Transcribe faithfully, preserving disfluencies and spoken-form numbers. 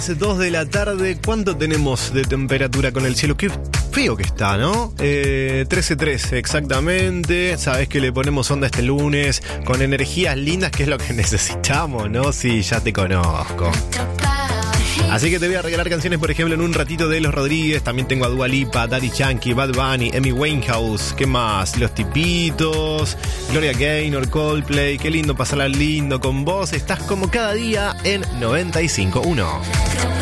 dos de la tarde, ¿cuánto tenemos de temperatura con el cielo? Qué frío que está, ¿no? Eh, trece trece exactamente. Sabés que le ponemos onda este lunes con energías lindas, que es lo que necesitamos, ¿no? Sí, ya te conozco. Así que te voy a regalar canciones, por ejemplo, en un ratito de Los Rodríguez. También tengo a Dua Lipa, Daddy Yankee, Bad Bunny, Amy Winehouse. ¿Qué más? Los Tipitos, Gloria Gaynor, Coldplay. Qué lindo pasarla lindo con vos. Estás como cada día en noventa y cinco punto uno.